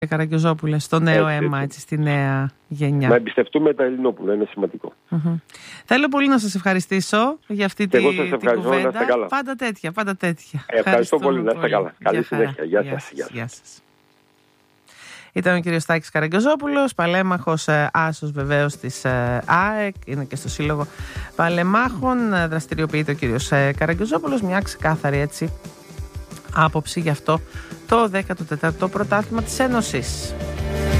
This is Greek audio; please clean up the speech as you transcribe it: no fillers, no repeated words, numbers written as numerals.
Καραγκιόζοπουλε, στο νέο αίμα, έτσι, στη νέα γενιά. Να εμπιστευτούμε τα Ελληνόπουλα, είναι σημαντικό. Θέλω πολύ να σας ευχαριστήσω για αυτή την κουβέντα. Πάντα τέτοια. Ευχαριστώ πολύ, να είστε καλά. Καλή συνέχεια. Γεια σας. Ήταν ο κύριος Τάκης Καραγκιόζοπουλος, παλέμαχος άσος βεβαίως της ΑΕΚ, είναι και στο Σύλλογο Παλεμάχων. Δραστηριοποιείται ο κύριος Καραγκιόζοπουλος, μια ξεκάθαρη έτσι άποψη γι' αυτό το 14ο πρωτάθλημα της Ένωσης.